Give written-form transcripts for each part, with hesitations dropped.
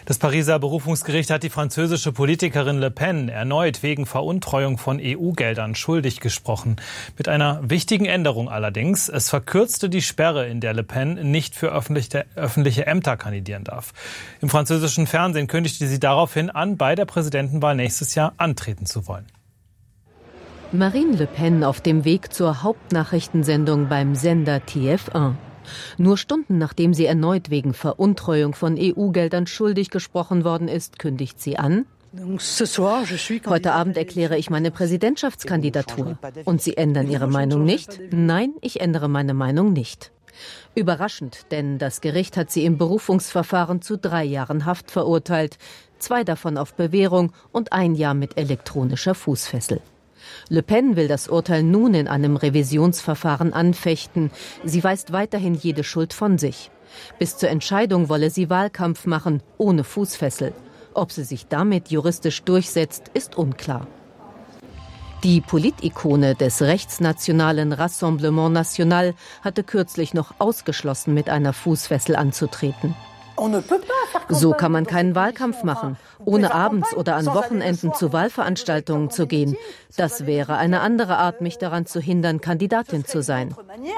Das Pariser Berufungsgericht hat die französische Politikerin Le Pen erneut wegen Veruntreuung von EU-Geldern schuldig gesprochen. Mit einer wichtigen Änderung allerdings. Es verkürzte die Sperre, in der Le Pen nicht für öffentliche Ämter kandidieren darf. Im französischen Fernsehen kündigte sie daraufhin an, bei der Präsidentenwahl nächstes Jahr antreten zu wollen. Marine Le Pen auf dem Weg zur Hauptnachrichtensendung beim Sender TF1. Nur Stunden nachdem sie erneut wegen Veruntreuung von EU-Geldern schuldig gesprochen worden ist, kündigt sie an: Heute Abend erkläre ich meine Präsidentschaftskandidatur. Und Sie ändern Ihre Meinung nicht? Nein, ich ändere meine Meinung nicht. Überraschend, denn das Gericht hat sie im Berufungsverfahren zu 3 Jahren Haft verurteilt, 2 davon auf Bewährung und 1 Jahr mit elektronischer Fußfessel. Le Pen will das Urteil nun in einem Revisionsverfahren anfechten. Sie weist weiterhin jede Schuld von sich. Bis zur Entscheidung wolle sie Wahlkampf machen, ohne Fußfessel. Ob sie sich damit juristisch durchsetzt, ist unklar. Die Politikone des rechtsnationalen Rassemblement National hatte kürzlich noch ausgeschlossen, mit einer Fußfessel anzutreten. So kann man keinen Wahlkampf machen, ohne abends oder an Wochenenden zu Wahlveranstaltungen zu gehen. Das wäre eine andere Art, mich daran zu hindern, Kandidatin zu sein.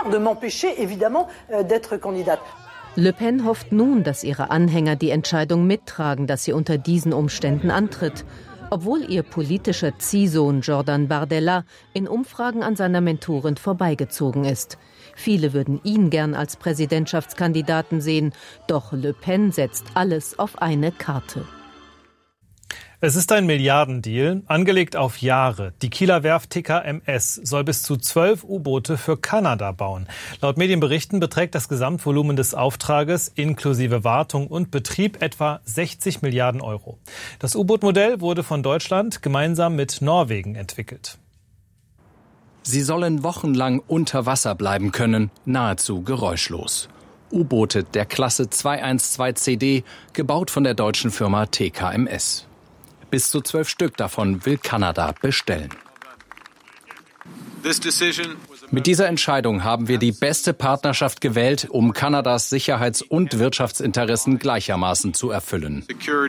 Le Pen hofft nun, dass ihre Anhänger die Entscheidung mittragen, dass sie unter diesen Umständen antritt. Obwohl ihr politischer Ziehsohn Jordan Bardella in Umfragen an seiner Mentorin vorbeigezogen ist. Viele würden ihn gern als Präsidentschaftskandidaten sehen, doch Le Pen setzt alles auf eine Karte. Es ist ein Milliardendeal, angelegt auf Jahre. Die Kieler Werft TKMS soll bis zu 12 U-Boote für Kanada bauen. Laut Medienberichten beträgt das Gesamtvolumen des Auftrages inklusive Wartung und Betrieb etwa 60 Milliarden Euro. Das U-Boot-Modell wurde von Deutschland gemeinsam mit Norwegen entwickelt. Sie sollen wochenlang unter Wasser bleiben können, nahezu geräuschlos. U-Boote der Klasse 212 CD, gebaut von der deutschen Firma TKMS. Bis zu 12 Stück davon will Kanada bestellen. Mit dieser Entscheidung haben wir die beste Partnerschaft gewählt, um Kanadas Sicherheits- und Wirtschaftsinteressen gleichermaßen zu erfüllen.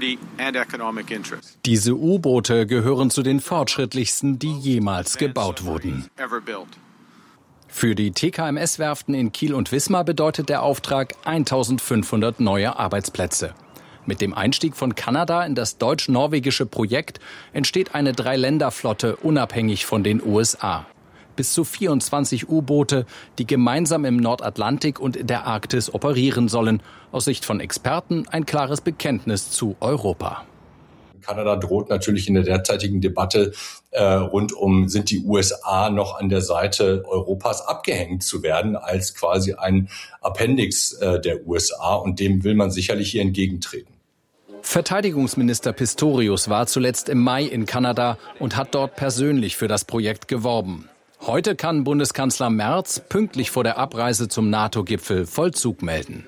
Diese U-Boote gehören zu den fortschrittlichsten, die jemals gebaut wurden. Für die TKMS-Werften in Kiel und Wismar bedeutet der Auftrag 1500 neue Arbeitsplätze. Mit dem Einstieg von Kanada in das deutsch-norwegische Projekt entsteht eine 3-Länder-Flotte unabhängig von den USA. Bis zu 24 U-Boote, die gemeinsam im Nordatlantik und in der Arktis operieren sollen. Aus Sicht von Experten ein klares Bekenntnis zu Europa. Kanada droht natürlich in der derzeitigen Debatte sind die USA noch an der Seite Europas abgehängt zu werden als quasi ein Appendix der USA, und dem will man sicherlich hier entgegentreten. Verteidigungsminister Pistorius war zuletzt im Mai in Kanada und hat dort persönlich für das Projekt geworben. Heute kann Bundeskanzler Merz pünktlich vor der Abreise zum NATO-Gipfel Vollzug melden.